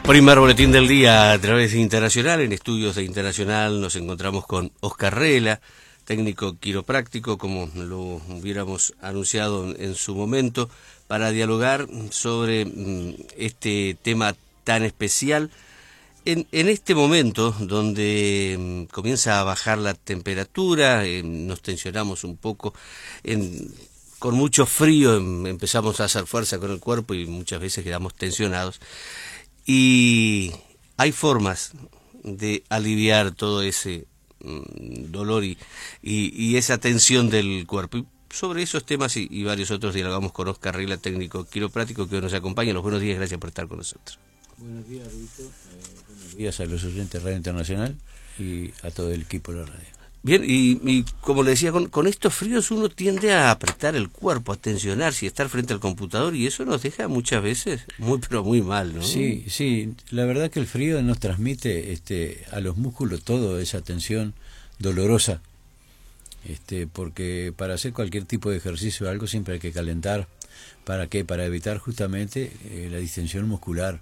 Primer boletín del día a través de Internacional. En estudios de Internacional nos encontramos con Oscar Rela, técnico quiropráctico, como lo hubiéramos anunciado en su momento, para dialogar sobre este tema tan especial. En este momento, donde comienza a bajar la temperatura, nos tensionamos un poco, con mucho frío empezamos a hacer fuerza con el cuerpo y muchas veces quedamos tensionados. Y hay formas de aliviar todo ese dolor y esa tensión del cuerpo. Y sobre esos temas y varios otros dialogamos con Oscar Rela, técnico quiropráctico, que hoy nos acompaña. Los buenos días, gracias por estar con nosotros. Buenos días, Rubito. Buenos días a los oyentes de Radio Internacional y a todo el equipo de la radio. Bien, y como le decía, con estos fríos uno tiende a apretar el cuerpo, a tensionarse y estar frente al computador, y eso nos deja muchas veces pero muy mal, ¿no? Sí, la verdad que el frío nos transmite a los músculos toda esa tensión dolorosa, porque para hacer cualquier tipo de ejercicio o algo siempre hay que calentar. ¿Para qué? Para evitar justamente la distensión muscular.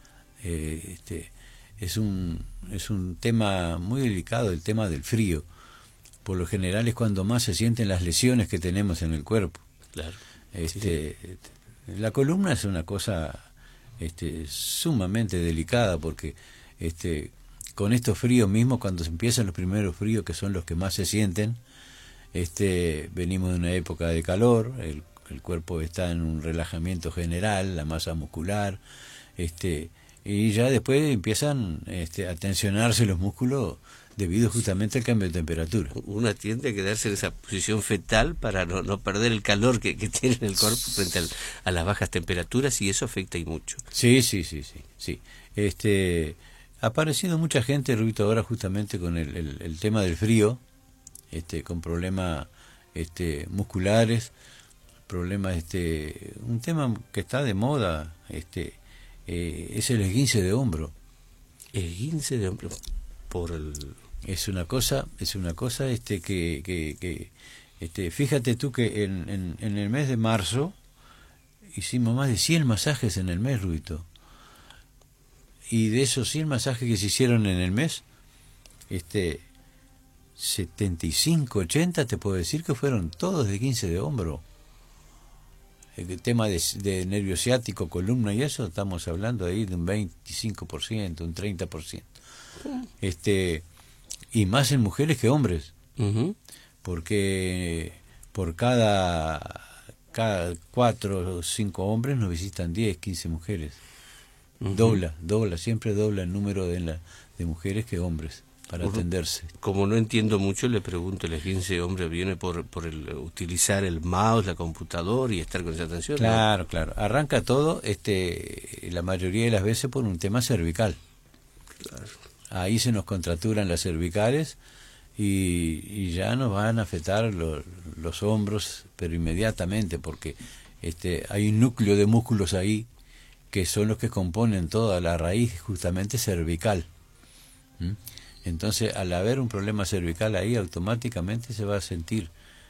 Es un tema muy delicado, el tema del frío. Por lo general es cuando más se sienten las lesiones que tenemos en el cuerpo. Claro. La columna es una cosa sumamente delicada, porque con estos fríos mismos, cuando se empiezan los primeros fríos, que son los que más se sienten, venimos de una época de calor, el cuerpo está en un relajamiento general, la masa muscular, y ya después empiezan a tensionarse los músculos debido justamente al cambio de temperatura. Uno tiende a quedarse en esa posición fetal para no perder el calor que tiene en el cuerpo frente a las bajas temperaturas, y eso afecta y mucho. Sí. Ha aparecido mucha gente, Rubito, ahora justamente con el tema del frío, con problemas musculares, problemas, un tema que está de moda, es el esguince de hombro. Esguince de hombro por el... Es una cosa que fíjate tú que en el mes de marzo hicimos más de 100 masajes en el mes, Rubito. Y de esos 100 masajes que se hicieron en el mes, 75, 80 te puedo decir que fueron todos de esguince de hombro. El tema de nervio ciático, columna y eso, estamos hablando ahí de un 25%, un 30%. Y más en mujeres que hombres. Uh-huh. Porque por cada 4 o 5 hombres nos visitan 10, 15 mujeres. Uh-huh. Siempre dobla el número de mujeres que hombres para atenderse. Como no entiendo mucho, le pregunto, ¿el esguince de hombre viene por el utilizar el mouse, la computadora y estar con esa atención? Claro, ¿no? Claro. Arranca todo, la mayoría de las veces por un tema cervical. Claro. Ahí se nos contracturan las cervicales y ya nos van a afectar los hombros, pero inmediatamente, porque hay un núcleo de músculos ahí que son los que componen toda la raíz justamente cervical. Entonces, al haber un problema cervical ahí, automáticamente se va a sentir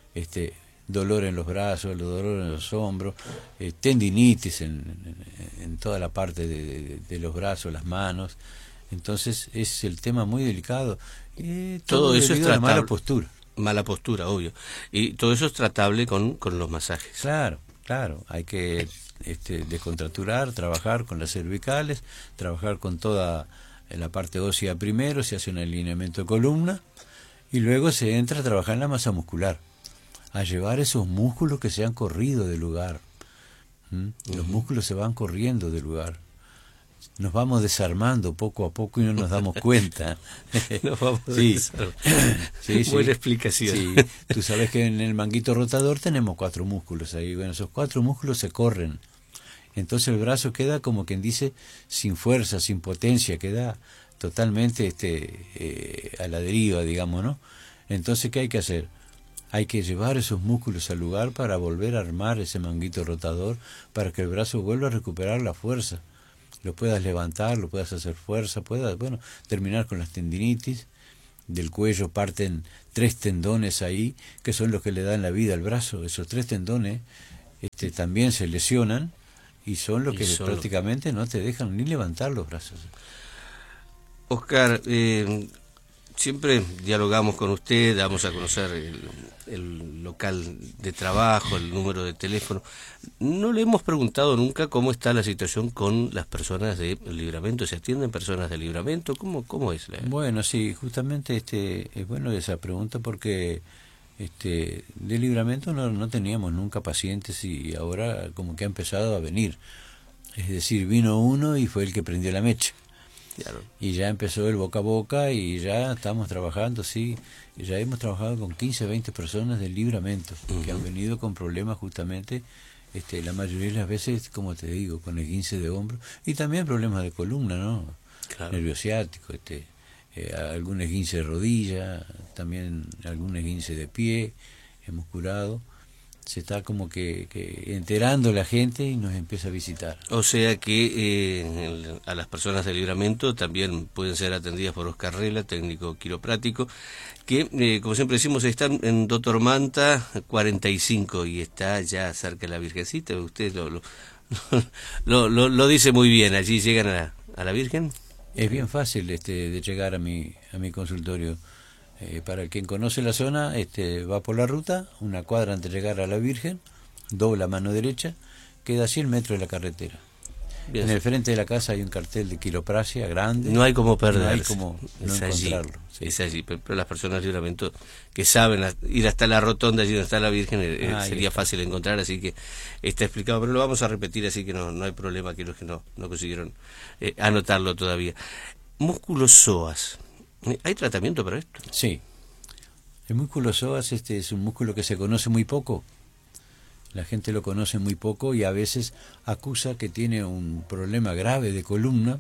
dolor en los brazos, dolor en los hombros, tendinitis en toda la parte de los brazos, las manos. Entonces es el tema muy delicado. Todo eso es tratable. Mala postura. Mala postura, obvio. Y todo eso es tratable con los masajes. Claro. Hay que descontracturar, trabajar con las cervicales, trabajar con toda la parte ósea primero, se hace un alineamiento de columna y luego se entra a trabajar en la masa muscular, a llevar esos músculos que se han corrido del lugar. Los músculos se van corriendo del lugar. Nos vamos desarmando poco a poco y no nos damos cuenta. Nos vamos desarmando. Sí. Buena explicación. Sí. Tú sabes que en el manguito rotador tenemos 4 músculos ahí. Bueno, esos 4 músculos se corren. Entonces el brazo queda, como quien dice, sin fuerza, sin potencia, queda totalmente a la deriva, digamos, ¿no? Entonces, ¿qué hay que hacer? Hay que llevar esos músculos al lugar para volver a armar ese manguito rotador, para que el brazo vuelva a recuperar la fuerza. Lo puedas levantar, lo puedas hacer fuerza, puedas, terminar con las tendinitis. Del cuello parten 3 tendones ahí, que son los que le dan la vida al brazo. Esos 3 tendones también se lesionan y son los que prácticamente no te dejan ni levantar los brazos. Oscar, siempre dialogamos con usted, damos a conocer el local de trabajo, el número de teléfono. No le hemos preguntado nunca cómo está la situación con las personas de Libramento. ¿Se atienden personas de Libramento? ¿Cómo es? Bueno, sí, justamente es bueno esa pregunta porque de Libramento no teníamos nunca pacientes y ahora como que ha empezado a venir. Es decir, vino uno y fue el que prendió la mecha. Claro. Y ya empezó el boca a boca y ya estamos trabajando, sí, ya hemos trabajado con 15, 20 personas del Libramento, que han venido con problemas justamente, la mayoría de las veces, como te digo, con esguince de hombro, y también problemas de columna, ¿no? Claro. Nervio ciático, algún esguince de rodilla, también algún esguince de pie, musculado. Se está como que enterando la gente y nos empieza a visitar. O sea que a las personas de Libramento también pueden ser atendidas por Oscar Rela, técnico quiropráctico, que como siempre decimos están en Doctor Manta 45 y está ya cerca de la Virgencita. Usted lo dice muy bien. Allí llegan a la Virgen. Es bien fácil de llegar a mi consultorio. Para quien conoce la zona, va por la ruta, una cuadra antes de llegar a la Virgen, dobla mano derecha, queda a 100 metros de la carretera. Bien. En el frente de la casa hay un cartel de quiropraxia grande. No hay como perderse. No hay como no encontrarlo. Sí. Es allí, pero las personas de Libramento que saben ir hasta la rotonda allí donde está la Virgen sería fácil encontrar, así que está explicado, pero lo vamos a repetir, así que no hay problema que los que no consiguieron anotarlo todavía. Músculos psoas. ¿Hay tratamiento para esto? Sí. El músculo psoas es un músculo que se conoce muy poco. La gente lo conoce muy poco y a veces acusa que tiene un problema grave de columna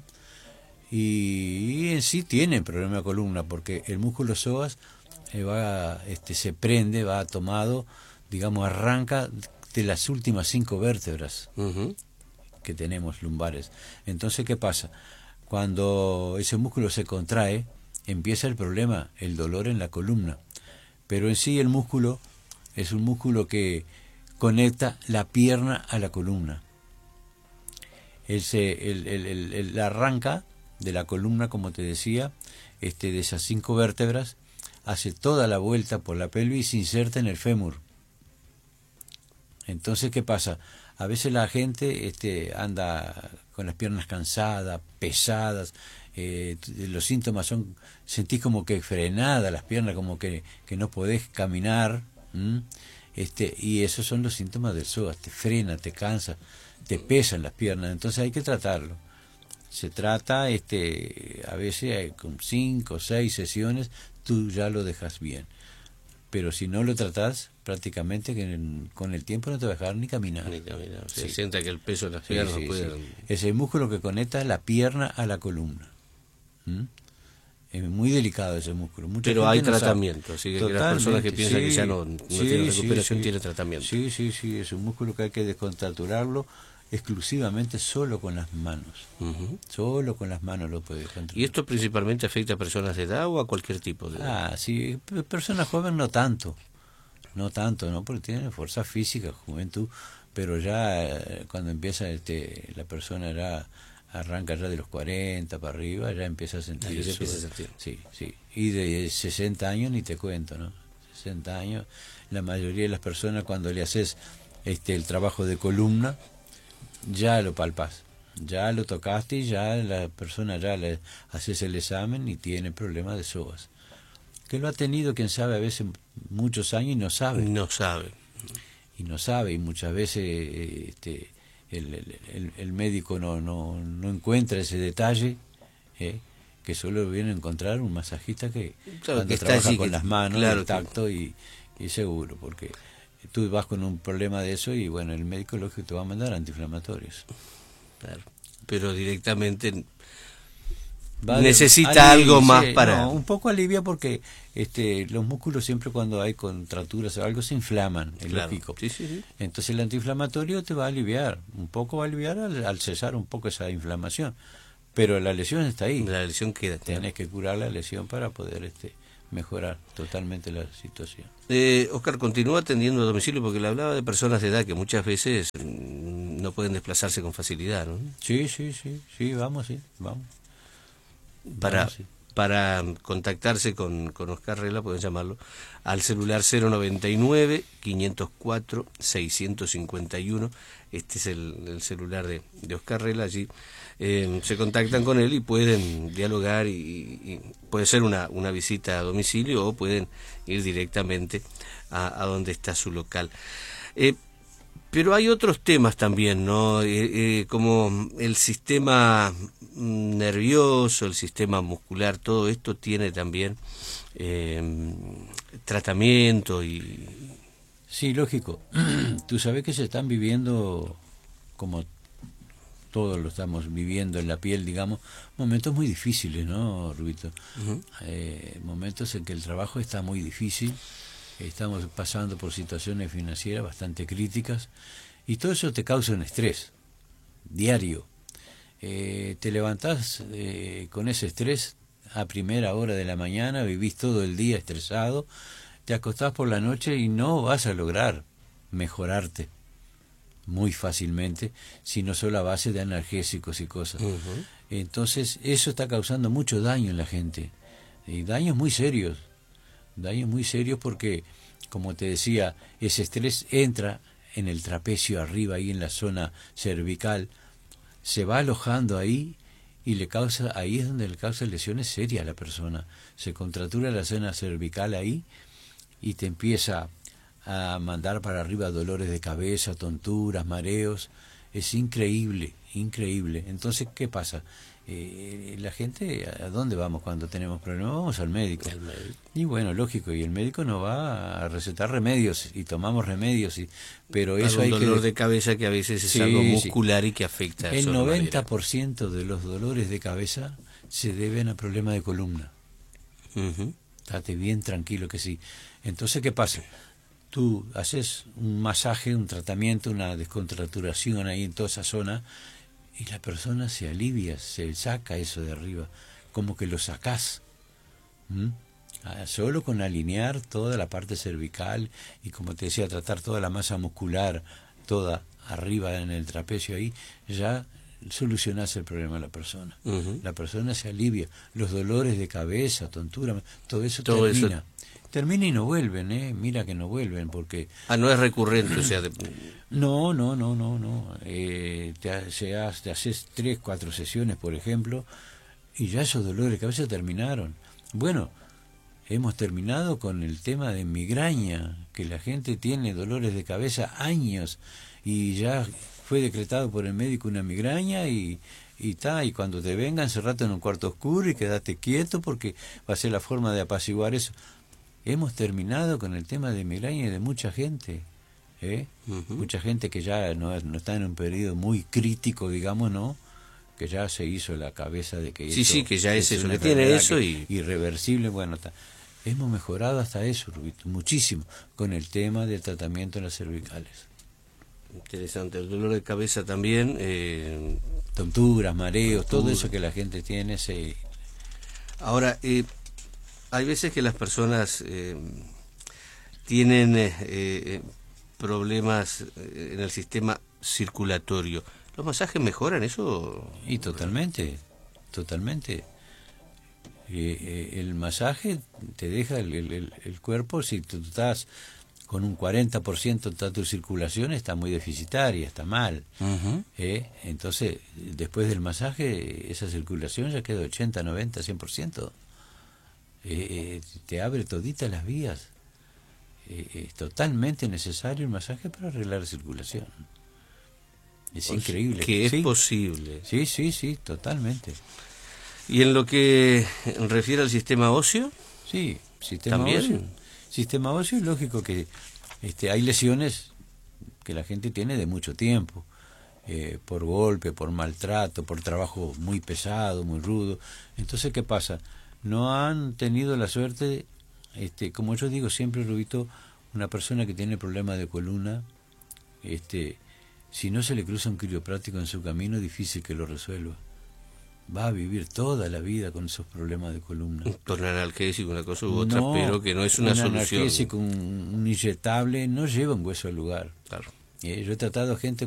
y en sí tiene problema de columna porque el músculo psoas se prende, va tomado, digamos, arranca de las últimas 5 vértebras que tenemos lumbares. Entonces, ¿qué pasa? Cuando ese músculo se contrae, empieza el problema, el dolor en la columna. Pero en sí el músculo es un músculo que conecta la pierna a la columna. Él arranca de la columna, como te decía, de esas 5 vértebras, hace toda la vuelta por la pelvis y se inserta en el fémur. Entonces, ¿qué pasa? A veces la gente anda con las piernas cansadas, pesadas, los síntomas son, sentís como que frenadas las piernas, como que no podés caminar, y esos son los síntomas del psoas, te frena, te cansa, te pesan las piernas, entonces hay que tratarlo. Se trata, a veces con 5 o 6 sesiones, tú ya lo dejas bien. Pero si no lo tratás, prácticamente con el tiempo no te va a dejar ni caminar. Se sienta que el peso de las piernas no puede... Es el músculo que conecta la pierna a la columna. Es muy delicado ese músculo. Pero hay tratamiento, así que las personas que piensan que ya no tienen recuperación tienen tratamiento. Sí, es un músculo que hay que descontracturarlo exclusivamente solo con las manos. Solo con las manos lo puede descontracturar. ¿Y esto principalmente afecta a personas de edad o a cualquier tipo de edad? Sí, personas jóvenes no tanto, ¿no? Porque tienen fuerza física, juventud, pero ya cuando empieza la persona ya arranca ya de los 40 para arriba, ya empieza a sentir eso. Sí. Y de 60 años ni te cuento, ¿no? 60 años, la mayoría de las personas cuando le haces el trabajo de columna, ya lo palpás, ya lo tocaste y ya la persona ya le haces el examen y tiene problemas de psoas. Que lo ha tenido, quién sabe, a veces muchos años y no sabe. Y muchas veces el médico no encuentra ese detalle, que solo viene a encontrar un masajista que cuando que trabaja allí, con las manos, el tacto y seguro, porque tú vas con un problema de eso y bueno, el médico lógico te va a mandar antiinflamatorios. Claro, pero directamente necesita algo más para... No, un poco alivia porque los músculos siempre cuando hay contracturas o algo se inflaman, es lógico. Sí. Entonces el antiinflamatorio te va a aliviar, un poco va a aliviar al cesar un poco esa inflamación. Pero la lesión está ahí. La lesión queda. Tienes que curar la lesión para poder mejorar totalmente la situación. Oscar, continúa atendiendo a domicilio porque le hablaba de personas de edad que muchas veces no pueden desplazarse con facilidad, ¿no? Sí, vamos. Para, Vamos, sí. para contactarse con Oscar Rela pueden llamarlo al celular 099-504-651. Este es el celular de Oscar Rela. Allí se contactan con él y pueden dialogar y puede ser una visita a domicilio o pueden ir directamente a donde está su local. Pero hay otros temas también, ¿no? Como el sistema nervioso, el sistema muscular, todo esto tiene también tratamiento y... Sí, lógico. Tú sabes que se están viviendo, como todos lo estamos viviendo en la piel, digamos, momentos muy difíciles, ¿no, Rubito? Uh-huh. Momentos en que el trabajo está muy difícil. Estamos pasando por situaciones financieras bastante críticas y todo eso te causa un estrés diario. Te levantás con ese estrés a primera hora de la mañana, vivís todo el día estresado, te acostás por la noche y no vas a lograr mejorarte muy fácilmente, sino solo a base de analgésicos y cosas. Uh-huh. Entonces eso está causando mucho daño en la gente, y daños muy serios porque, como te decía, ese estrés entra en el trapecio arriba, ahí en la zona cervical, se va alojando ahí y ahí es donde le causa lesiones serias a la persona. Se contractura la zona cervical ahí y te empieza a mandar para arriba dolores de cabeza, tonturas, mareos. Es increíble. Entonces, ¿qué pasa? La gente, ¿a dónde vamos cuando tenemos problemas? Vamos al médico. Y bueno, lógico, y el médico nos va a recetar remedios y tomamos remedios, pero eso hay dolor de cabeza que a veces es algo muscular y que afecta. El 90% de los dolores de cabeza se deben a problemas de columna. Uh-huh. Estate bien tranquilo que sí. Entonces, ¿qué pasa? Tú haces un masaje, un tratamiento, una descontracturación ahí en toda esa zona y la persona se alivia, se saca eso de arriba, como que lo sacás. Solo con alinear toda la parte cervical y, como te decía, tratar toda la masa muscular, toda arriba en el trapecio ahí, ya solucionás el problema de la persona. Uh-huh. La persona se alivia, los dolores de cabeza, tontura, todo eso termina. Termina y no vuelven, mira que no vuelven, porque... no es recurrente, o sea... No. Te haces 3, 4 sesiones, por ejemplo, y ya esos dolores de cabeza terminaron. Bueno, hemos terminado con el tema de migraña, que la gente tiene dolores de cabeza años, y ya fue decretado por el médico una migraña y cuando te vengan, cerrate en un cuarto oscuro y quédate quieto porque va a ser la forma de apaciguar eso. Hemos terminado con el tema de migraña de mucha gente, uh-huh. Mucha gente que ya no está en un periodo muy crítico, digamos, ¿no? Que ya se hizo la cabeza de que sí, que ya es eso, que tiene eso y... irreversible, bueno, hemos mejorado hasta eso, Rubito, muchísimo, con el tema del tratamiento en las cervicales. Interesante, el dolor de cabeza también... Tonturas, mareos, todo eso que la gente tiene, sí. Ahora, hay veces que las personas tienen problemas en el sistema circulatorio. ¿Los masajes mejoran eso? Y totalmente. El masaje te deja el cuerpo, si tú estás con un 40% de tu circulación, está muy deficitaria, está mal. Uh-huh. Entonces, después del masaje, esa circulación ya queda 80, 90, 100%. Te abre toditas las vías. Es totalmente necesario el masaje para arreglar la circulación. Es increíble. Que es posible. Sí, totalmente. ¿Y en lo que refiere al sistema óseo? Sí, sistema ¿también? óseo. Sistema óseo, es lógico que hay lesiones que la gente tiene de mucho tiempo. Por golpe, por maltrato, por trabajo muy pesado, muy rudo. Entonces, ¿qué pasa? No han tenido la suerte, como yo digo siempre, Rubito, una persona que tiene problemas de columna, si no se le cruza un quiropráctico en su camino, es difícil que lo resuelva. Va a vivir toda la vida con esos problemas de columna. Con analgésico, una cosa u otra, pero que no es una solución. Un analgésico, un inyectable, no lleva un hueso al lugar. Claro. Yo he tratado gente